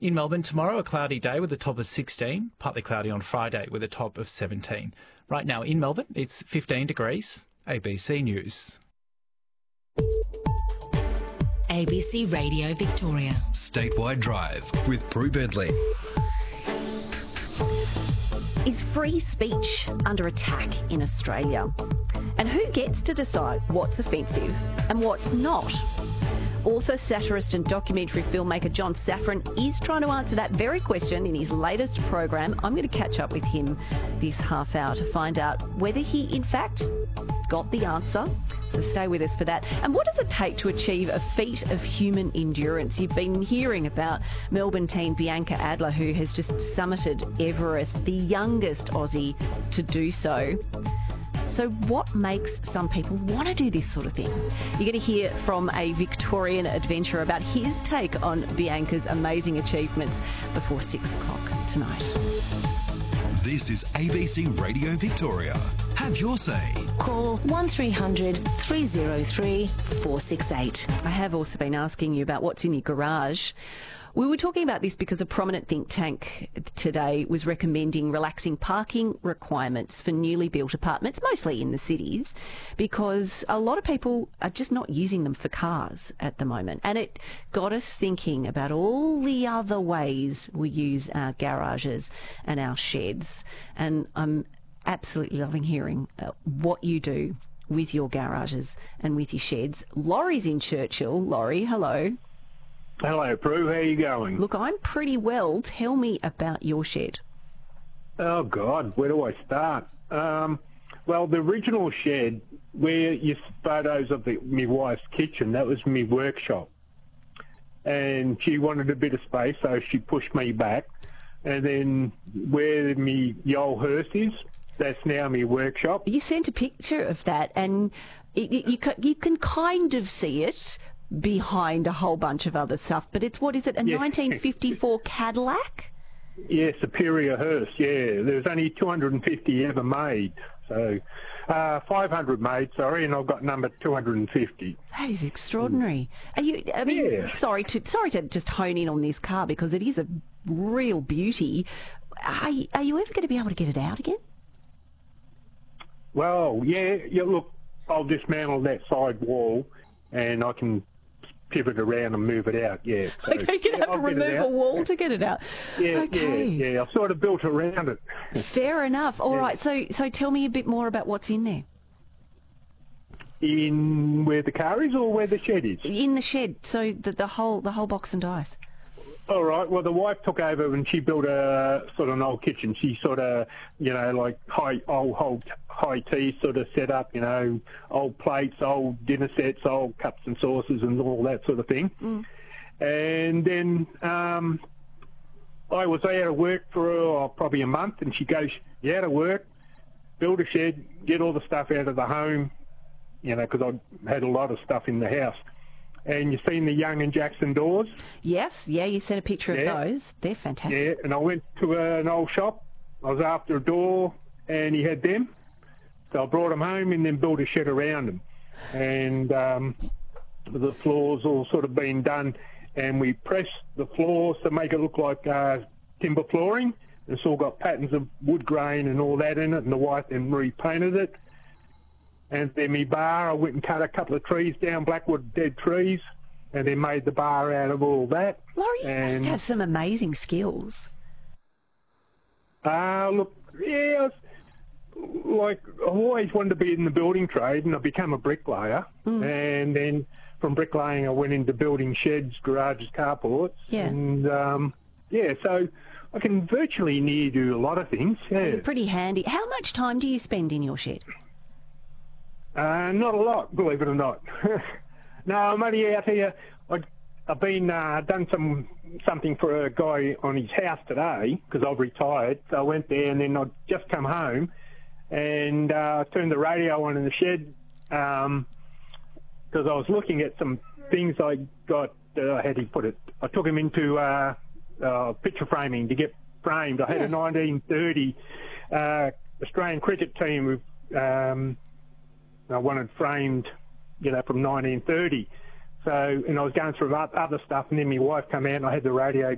In Melbourne tomorrow, a cloudy day with a top of 16, partly cloudy on Friday with a top of 17. Right now in Melbourne, it's 15 degrees. ABC News. ABC Radio Victoria. Statewide Drive with Prue Bentley. Is free speech under attack in Australia? And who gets to decide what's offensive and what's not? Author, satirist and documentary filmmaker John Safran is trying to answer that very question in his latest program. I'm going to catch up with him this half hour to find out whether he, in fact, got the answer. So stay with us for that. And what does it take to achieve a feat of human endurance? You've been hearing about Melbourne teen Bianca Adler, who has just summited Everest, the youngest Aussie to do so. So what makes some people want to do this sort of thing? You're going to hear from a Victorian adventurer about his take on Bianca's amazing achievements before 6 o'clock tonight. This is ABC Radio Victoria. Have your say. Call 1300 303 468. I have also been asking you about what's in your garage. We were talking about this because a prominent think tank today was recommending relaxing parking requirements for newly built apartments, mostly in the cities, because a lot of people are just not using them for cars at the moment. And it got us thinking about all the other ways we use our garages and our sheds. And I'm absolutely loving hearing what you do with your garages and with your sheds. Laurie's in Churchill. Laurie, hello. Hello, Prue. How are you going? Look, I'm pretty well. Tell me about your shed. Oh, God, where do I start? Well, the original shed, where you photos of my wife's kitchen, that was my workshop. And she wanted a bit of space, so she pushed me back. And then where the old hearse is, that's now my workshop. You sent a picture of that, and you can kind of see it behind a whole bunch of other stuff, but it's, what is it, a 1954 Cadillac? Yeah, Superior hearse, yeah. There's only 250 ever made, so 500 made, sorry, and I've got number 250. That is extraordinary. Sorry to just hone in on this car because it is a real beauty. Are you ever going to be able to get it out again? Well, yeah, look, I'll dismantle that side wall and I can pivot around and move it out, yeah. So, okay, you're going to have to remove a wall to get it out. Yeah, okay. Yeah, I sort of built around it. Fair enough. All right, so tell me a bit more about what's in there. In where the car is or where the shed is? In the shed, so the whole box and dice. All right, well, the wife took over and she built a sort of an old kitchen. She sort of, like high tea sort of set up, old plates, old dinner sets, old cups and saucers and all that sort of thing. Mm. And then I was out of work for probably a month, and she goes, "You out of work, build a shed, get all the stuff out of the home," because I had a lot of stuff in the house. And you've seen the Young and Jackson doors? Yes, yeah, you sent a picture of those. They're fantastic. Yeah, and I went to an old shop. I was after a door, and he had them. So I brought them home and then built a shed around them. And the floors all sort of been done, and we pressed the floors to make it look like timber flooring. It's all got patterns of wood grain and all that in it, and the wife then repainted it. And then my bar, I went and cut a couple of trees down, Blackwood dead trees, and then made the bar out of all that. Laurie, you must have some amazing skills. Look, yeah, I've always wanted to be in the building trade, and I became a bricklayer. Mm. And then from bricklaying, I went into building sheds, garages, carports. Yeah. And, so I can virtually near do a lot of things. Yeah. Pretty handy. How much time do you spend in your shed? Not a lot, believe it or not. No, I'm only out here. I've been done something for a guy on his house today because I've retired. So I went there and then I'd just come home and turned the radio on in the shed because I was looking at some things I got. How do you put it? I took them into picture framing to get framed. I had a 1930 Australian cricket team with. I wanted framed, from 1930. So, and I was going through other stuff, and then my wife came out and I had the radio